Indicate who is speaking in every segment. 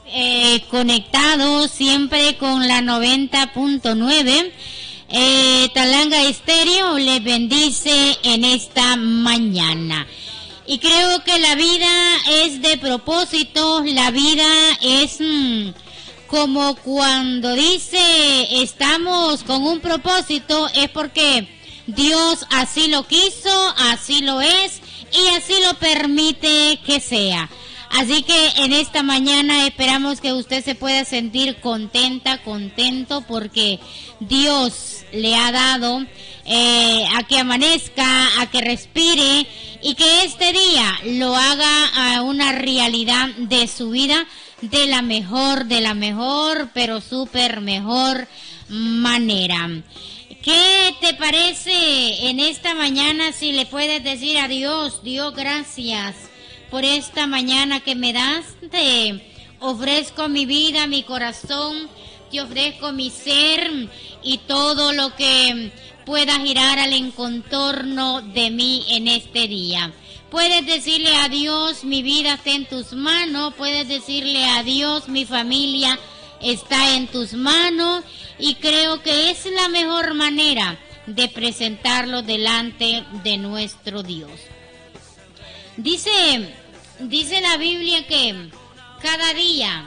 Speaker 1: conectados siempre con la 90.9. Talanga Estéreo les bendice en esta mañana. Y creo que la vida es de propósito, la vida es como cuando dice estamos con un propósito, es porque Dios así lo quiso, así lo es y así lo permite que sea. Así que en esta mañana esperamos que usted se pueda sentir contenta, contento, porque Dios le ha dado a que amanezca, a que respire y que este día lo haga a una realidad de su vida de la mejor, pero súper mejor manera. ¿Qué te parece en esta mañana si le puedes decir a Dios, Dios, gracias por esta mañana que me das? Te ofrezco mi vida, mi corazón, te ofrezco mi ser y todo lo que pueda girar al contorno de mí en este día. Puedes decirle a Dios, mi vida está en tus manos. Puedes decirle a Dios, mi familia está en tus manos. Y creo que es la mejor manera de presentarlo delante de nuestro Dios. Dice la Biblia que cada día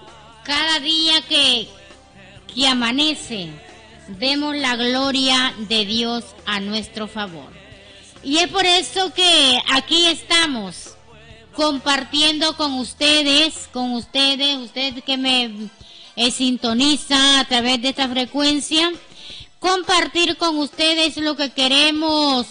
Speaker 1: que amanece, vemos la gloria de Dios a nuestro favor. Y es por eso que aquí estamos compartiendo con ustedes, usted que me sintoniza a través de esta frecuencia, compartir con ustedes lo que queremos,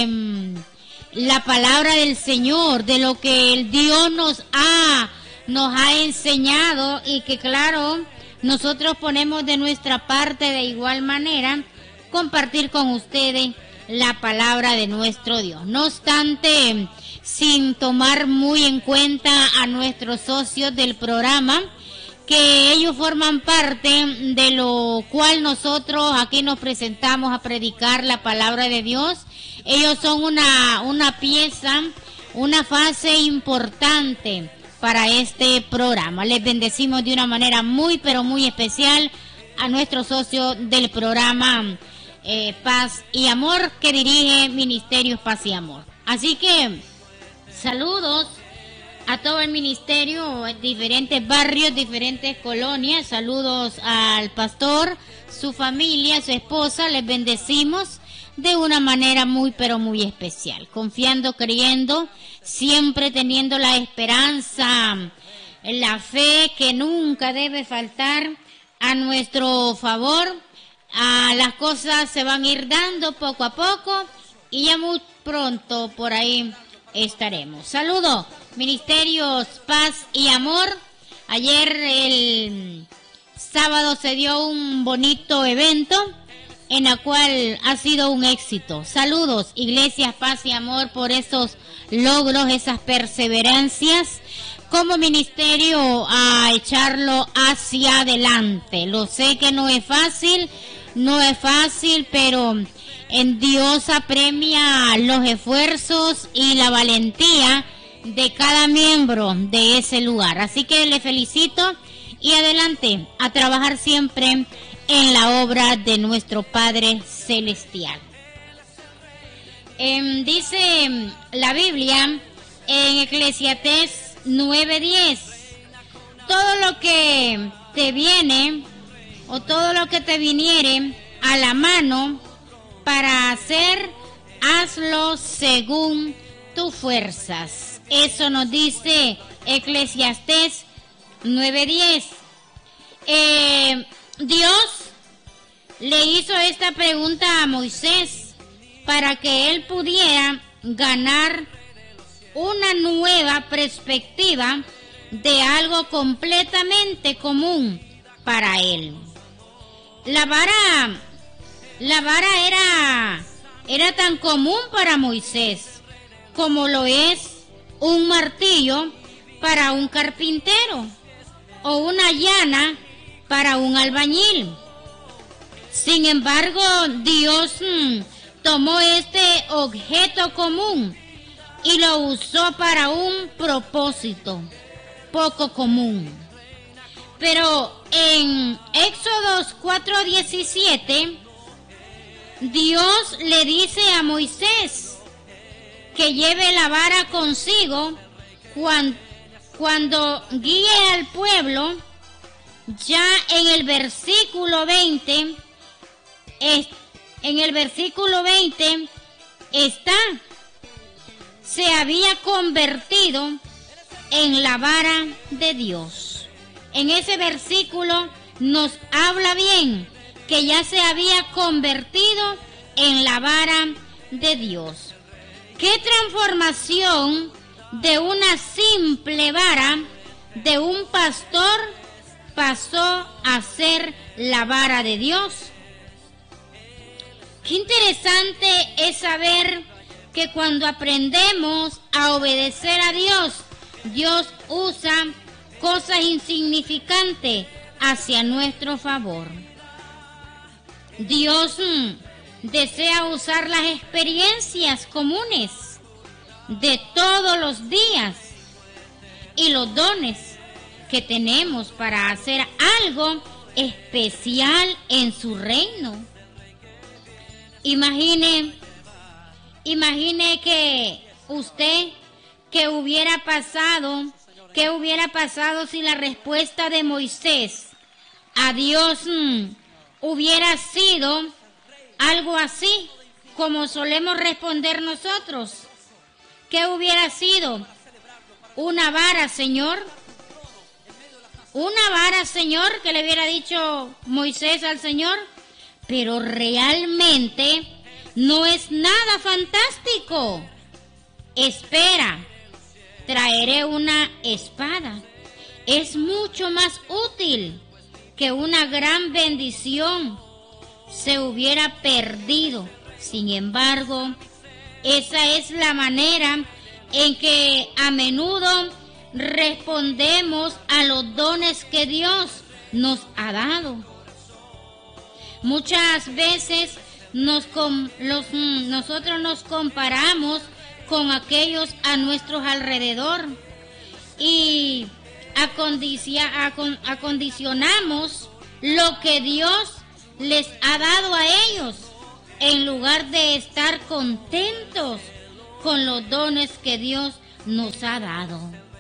Speaker 1: la palabra del Señor, de lo que el Dios nos ha enseñado y que claro, nosotros ponemos de nuestra parte de igual manera, compartir con ustedes la palabra de nuestro Dios. No obstante, sin tomar muy en cuenta a nuestros socios del programa, que ellos forman parte de lo cual nosotros aquí nos presentamos a predicar la palabra de Dios. Ellos son una pieza, una fase importante para este programa. Les bendecimos de una manera muy, pero muy especial a nuestros socios del programa Paz y Amor, que dirige Ministerios Paz y Amor. Así que saludos a todo el ministerio, diferentes barrios, diferentes colonias. Saludos al pastor, su familia, su esposa. Les bendecimos de una manera muy, pero muy especial. Confiando, creyendo, siempre teniendo la esperanza, la fe que nunca debe faltar a nuestro favor. Las cosas se van a ir dando poco a poco y ya muy pronto por ahí estaremos. Saludos, Ministerios Paz y Amor. Ayer el sábado se dio un bonito evento en la cual ha sido un éxito. Saludos, Iglesias Paz y Amor, por esos logros, esas perseverancias como ministerio a echarlo hacia adelante. Lo sé que no es fácil, pero en Dios apremia los esfuerzos y la valentía de cada miembro de ese lugar. Así que le felicito y adelante a trabajar siempre en la obra de nuestro Padre Celestial. Dice la Biblia en Eclesiastés 9:10, todo lo que te viene o todo lo que te viniere a la mano para hacer, hazlo según tus fuerzas. Eso nos dice Eclesiastés 9:10. Dios le hizo esta pregunta a Moisés para que él pudiera ganar una nueva perspectiva de algo completamente común para él. La vara era tan común para Moisés como lo es un martillo para un carpintero o una llana para un albañil. Sin embargo, Dios tomó este objeto común y lo usó para un propósito poco común. Pero en Éxodo 4:17, Dios le dice a Moisés que lleve la vara consigo cuando guíe al pueblo. Ya en el versículo 20, se había convertido en la vara de Dios. En ese versículo nos habla bien que ya se había convertido en la vara de Dios. ¿Qué transformación de una simple vara de un pastor pasó a ser la vara de Dios? Qué interesante es saber que cuando aprendemos a obedecer a Dios, Dios usa cosas insignificantes hacia nuestro favor. Dios desea usar las experiencias comunes de todos los días y los dones que tenemos para hacer algo especial en su reino. Imagine que usted, ¿qué hubiera pasado si la respuesta de Moisés a Dios hubiera sido algo así como solemos responder nosotros? ¿Qué hubiera sido? Una vara, Señor. Una vara, Señor, que le hubiera dicho Moisés al Señor. Pero realmente no es nada fantástico. Espera, traeré una espada. Es mucho más útil que una gran bendición se hubiera perdido. Sin embargo, esa es la manera en que a menudo respondemos a los dones que Dios nos ha dado. Muchas veces nosotros nos comparamos con aquellos a nuestro alrededor y acondicionamos lo que Dios les ha dado a ellos en lugar de estar contentos con los dones que Dios nos ha dado.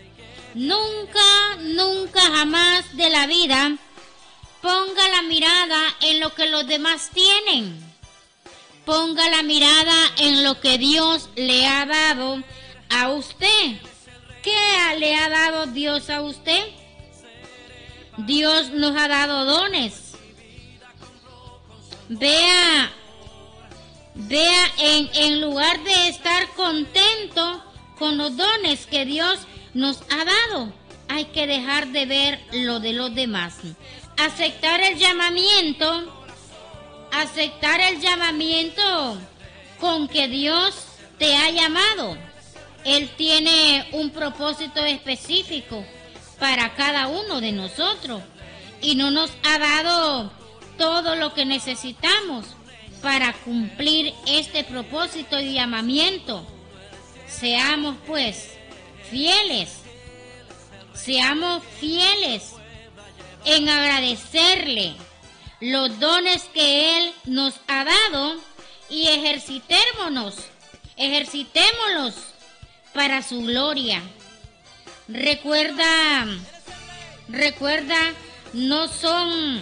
Speaker 1: Nunca jamás de la vida ponga la mirada en lo que los demás tienen. Ponga la mirada en lo que Dios le ha dado a usted. ¿Qué le ha dado Dios a usted? Dios nos ha dado dones. Vea, en lugar de estar contento con los dones que Dios nos ha dado, hay que dejar de ver lo de los demás. Aceptar el llamamiento con que Dios te ha llamado. Él tiene un propósito específico para cada uno de nosotros y no nos ha dado todo lo que necesitamos para cumplir este propósito y llamamiento. Seamos pues fieles en agradecerle los dones que Él nos ha dado y ejercitémoslos para su gloria. Recuerda, no son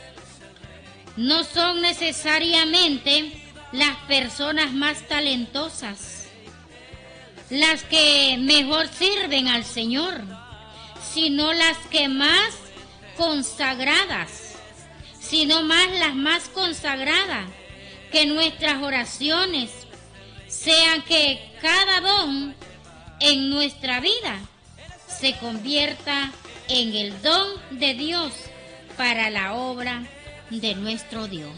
Speaker 1: necesariamente las personas más talentosas las que mejor sirven al Señor, sino las que más consagradas, las más consagradas, que nuestras oraciones sean que cada don en nuestra vida se convierta en el don de Dios para la obra de nuestro Dios.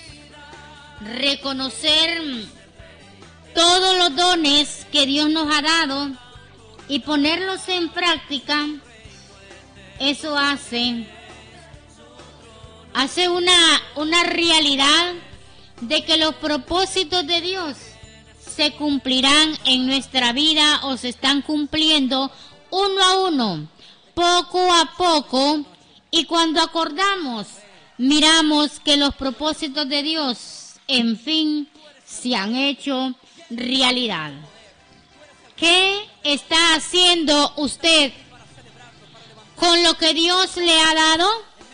Speaker 1: Reconocer todos los dones que Dios nos ha dado y ponerlos en práctica, eso hace una realidad de que los propósitos de Dios se cumplirán en nuestra vida o se están cumpliendo uno a uno, poco a poco Y cuando acordamos, miramos que los propósitos de Dios, en fin, se han hecho realidad. ¿Qué está haciendo usted con lo que Dios le ha dado?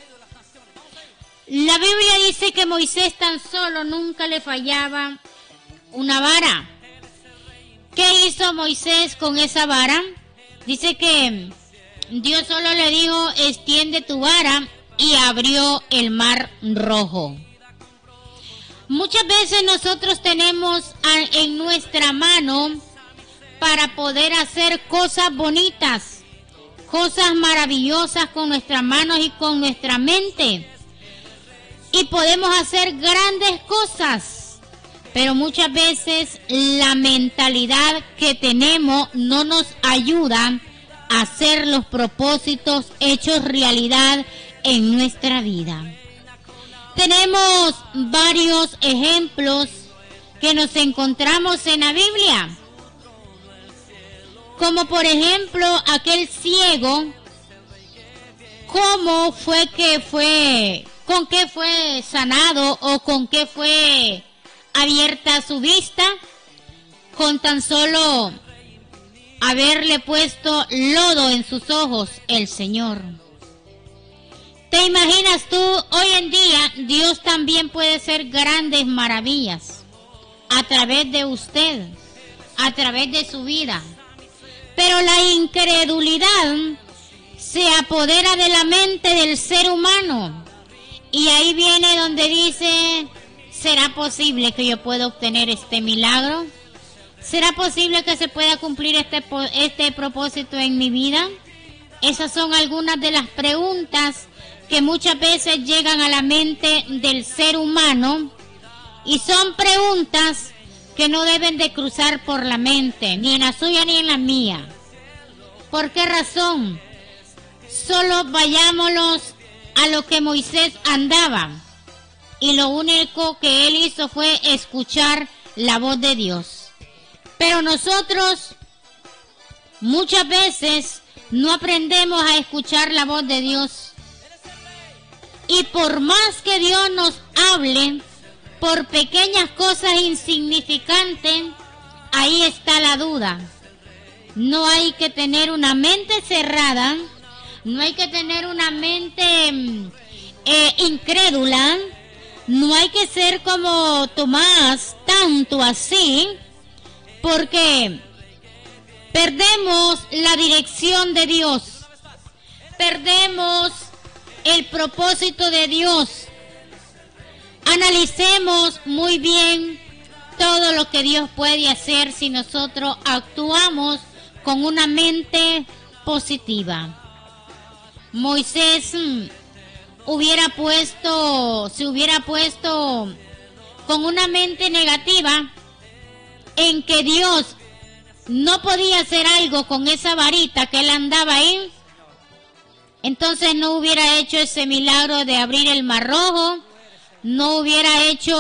Speaker 1: La Biblia dice que Moisés tan solo nunca le fallaba una vara. ¿Qué hizo Moisés con esa vara? Dice que Dios solo le dijo, extiende tu vara, y abrió el mar rojo. Muchas veces nosotros tenemos en nuestra mano para poder hacer cosas bonitas, cosas maravillosas con nuestras manos y con nuestra mente. Y podemos hacer grandes cosas, pero muchas veces la mentalidad que tenemos no nos ayuda a hacer los propósitos hechos realidad en nuestra vida. Tenemos varios ejemplos que nos encontramos en la Biblia, como por ejemplo aquel ciego, cómo fue que con qué fue sanado o con qué fue abierta su vista, con tan solo haberle puesto lodo en sus ojos el Señor. ¿Te imaginas tú? Hoy en día Dios también puede hacer grandes maravillas a través de usted, a través de su vida. Pero la incredulidad se apodera de la mente del ser humano. Y ahí viene donde dice, ¿será posible que yo pueda obtener este milagro? ¿Será posible que se pueda cumplir este propósito en mi vida? Esas son algunas de las preguntas que muchas veces llegan a la mente del ser humano, y son preguntas que no deben de cruzar por la mente, ni en la suya ni en la mía. ¿Por qué razón? Solo vayámonos a lo que Moisés andaba, y lo único que él hizo fue escuchar la voz de Dios. Pero nosotros muchas veces no aprendemos a escuchar la voz de Dios. Y por más que Dios nos hable, por pequeñas cosas insignificantes, ahí está la duda. No hay que tener una mente cerrada, no hay que tener una mente incrédula, no hay que ser como Tomás, tanto así, porque perdemos la dirección de Dios, perdemos el propósito de Dios. Analicemos muy bien todo lo que Dios puede hacer si nosotros actuamos con una mente positiva. Moisés se hubiera puesto con una mente negativa en que Dios no podía hacer algo con esa varita que él andaba ahí, entonces no hubiera hecho ese milagro de abrir el mar rojo, no hubiera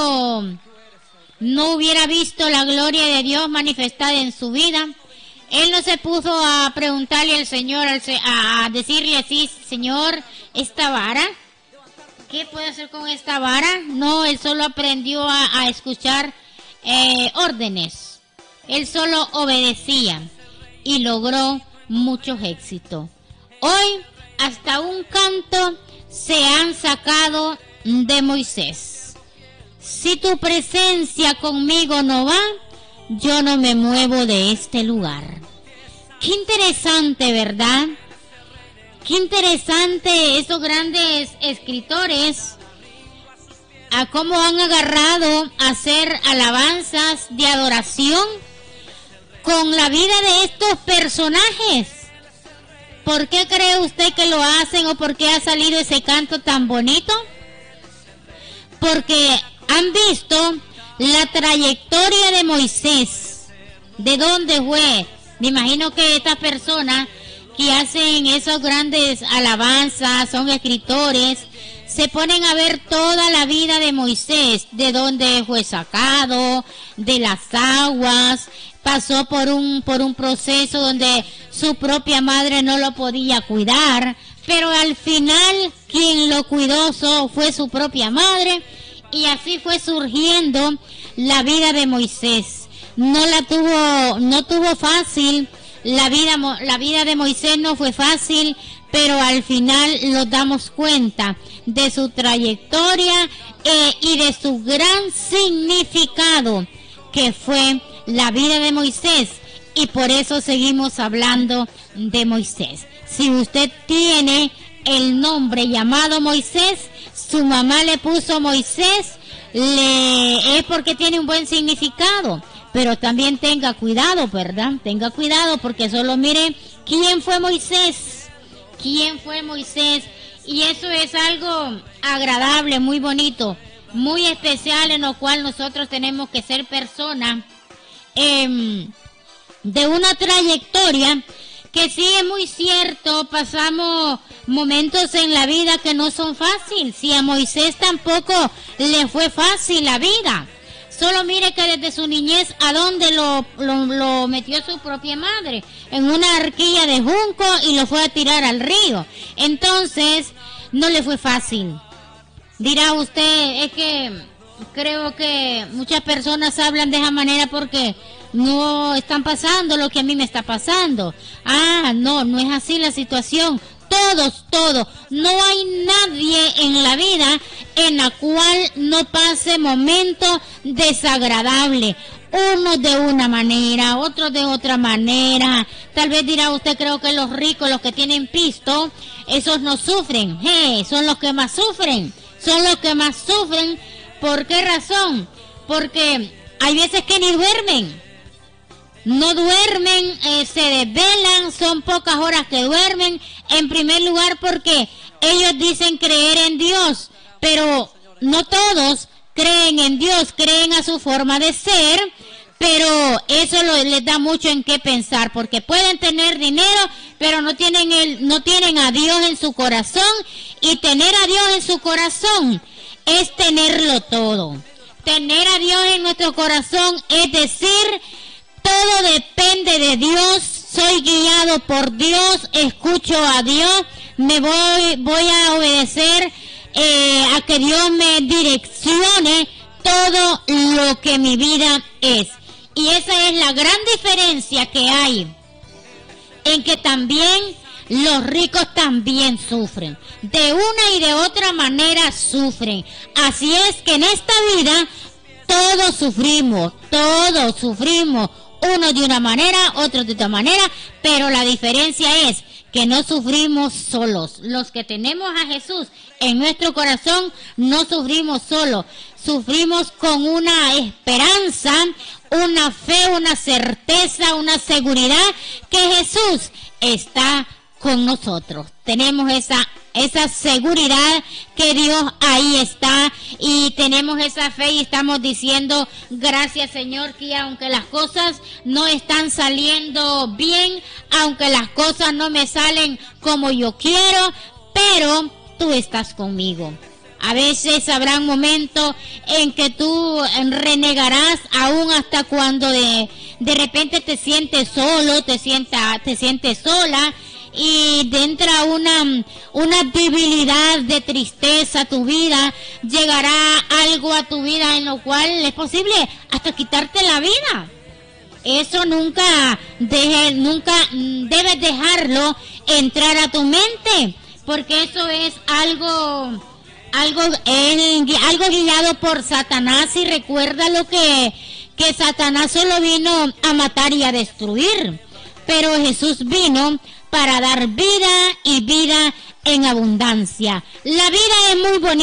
Speaker 1: visto la gloria de Dios manifestada en su vida. Él no se puso a preguntarle al Señor, a decirle así, Señor, esta vara, ¿qué puedo hacer con esta vara? No, él solo aprendió a escuchar órdenes. Él solo obedecía y logró muchos éxitos. Hoy hasta un canto se han sacado de Moisés. Si tu presencia conmigo no va, yo no me muevo de este lugar. Qué interesante, ¿verdad? Qué interesante esos grandes escritores, a cómo han agarrado a hacer alabanzas de adoración con la vida de estos personajes. ¿Por qué cree usted que lo hacen o por qué ha salido ese canto tan bonito? Porque han visto la trayectoria de Moisés, de dónde fue. Me imagino que estas personas que hacen esas grandes alabanzas, son escritores, se ponen a ver toda la vida de Moisés, de dónde fue sacado, de las aguas, pasó por un proceso donde su propia madre no lo podía cuidar, pero al final quien lo cuidó fue su propia madre, y así fue surgiendo la vida de Moisés. No tuvo fácil, la vida de Moisés no fue fácil, pero al final nos damos cuenta de su trayectoria y de su gran significado que fue la vida de Moisés, y por eso seguimos hablando de Moisés. Si usted tiene el nombre llamado Moisés, su mamá le puso Moisés, es porque tiene un buen significado, pero también tenga cuidado, ¿verdad? Tenga cuidado, porque solo mire quién fue Moisés, y eso es algo agradable, muy bonito, muy especial, en lo cual nosotros tenemos que ser personas de una trayectoria que sí es muy cierto. Pasamos momentos en la vida que no son fáciles. Si a Moisés tampoco le fue fácil la vida, solo mire que desde su niñez a dónde lo metió su propia madre, en una arquilla de junco, y lo fue a tirar al río. Entonces no le fue fácil. Dirá usted, es que creo que muchas personas hablan de esa manera porque no están pasando lo que a mí me está pasando. No es así la situación. Todos, no hay nadie en la vida en la cual no pase momentos desagradables. Unos de una manera, otros de otra manera. Tal vez dirá usted, creo que los ricos, los que tienen pisto, esos no sufren. Son los que más sufren. ¿Por qué razón? Porque hay veces que ni duermen. No duermen, se desvelan, son pocas horas que duermen. En primer lugar porque ellos dicen creer en Dios, pero no todos creen en Dios, creen a su forma de ser, pero eso les da mucho en qué pensar, porque pueden tener dinero, pero no tienen a Dios en su corazón, y tener a Dios en su corazón es tenerlo todo. Tener a Dios en nuestro corazón es decir, todo depende de Dios, soy guiado por Dios, escucho a Dios, voy a obedecer a que Dios me direccione todo lo que mi vida es. Y esa es la gran diferencia que hay, en que también los ricos también sufren, de una y de otra manera sufren. Así es que en esta vida todos sufrimos, unos de una manera, otros de otra manera, pero la diferencia es que no sufrimos solos. Los que tenemos a Jesús en nuestro corazón no sufrimos solos, sufrimos con una esperanza, una fe, una certeza, una seguridad que Jesús está con nosotros. Tenemos esa seguridad que Dios ahí está, y tenemos esa fe, y estamos diciendo gracias, Señor, que aunque las cosas no están saliendo bien, aunque las cosas no me salen como yo quiero, pero tú estás conmigo. A veces habrá momentos en que tú renegarás, aún hasta cuando de repente te sientes solo, te sientes sola, y entra una debilidad de tristeza a tu vida. Llegará algo a tu vida en lo cual es posible hasta quitarte la vida. Eso nunca debes dejarlo entrar a tu mente, porque eso es algo guiado por Satanás. Y recuerda lo que Satanás solo vino a matar y a destruir, pero Jesús vino para dar vida y vida en abundancia. La vida es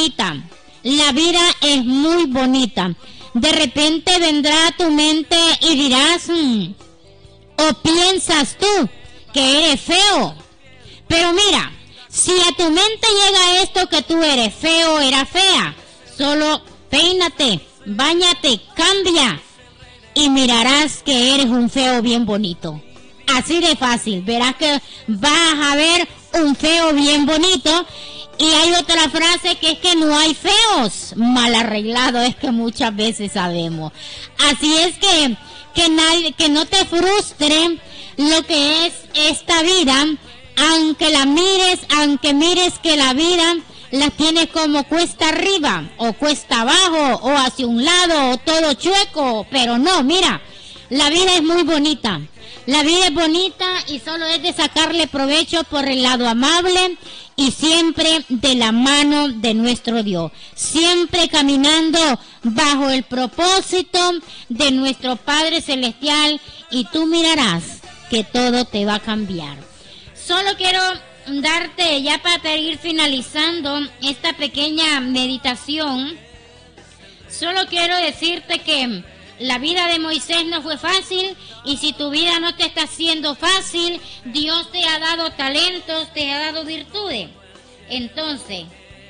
Speaker 1: muy bonita. De repente vendrá a tu mente y dirás, o piensas tú que eres feo. Pero mira, si a tu mente llega esto que tú eres feo, eras fea, solo peínate, báñate, cambia, y mirarás que eres un feo bien bonito. Así de fácil, verás que vas a ver un feo bien bonito. Y hay otra frase que es que no hay feos mal arreglados, es que muchas veces sabemos. Así es que no te frustre lo que es esta vida, aunque mires que la vida la tienes como cuesta arriba, o cuesta abajo, o hacia un lado, o todo chueco, pero no, mira, la vida es muy bonita. La vida es bonita y solo es de sacarle provecho por el lado amable y siempre de la mano de nuestro Dios. Siempre caminando bajo el propósito de nuestro Padre Celestial y tú mirarás que todo te va a cambiar. Solo quiero darte, ya para ir finalizando esta pequeña meditación, solo quiero decirte que la vida de Moisés no fue fácil y si tu vida no te está haciendo fácil, Dios te ha dado talentos, te ha dado virtudes. Entonces,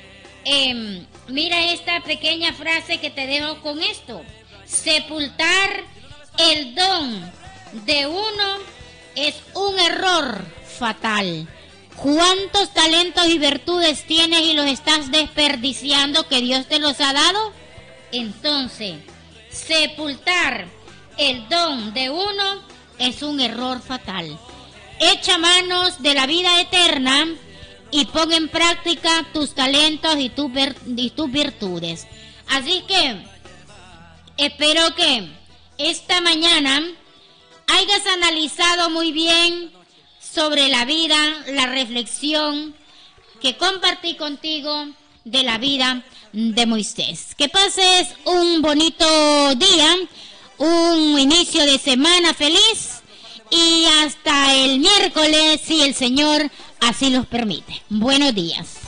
Speaker 1: mira esta pequeña frase que te dejo con esto. Sepultar el don de uno es un error fatal. ¿Cuántos talentos y virtudes tienes y los estás desperdiciando que Dios te los ha dado? Entonces, sepultar el don de uno es un error fatal. Echa manos de la vida eterna y pon en práctica tus talentos y tus virtudes. Así que espero que esta mañana hayas analizado muy bien sobre la vida, la reflexión que compartí contigo de la vida de Moisés. Que pases un bonito día, un inicio de semana feliz y hasta el miércoles si el Señor así los permite. Buenos días.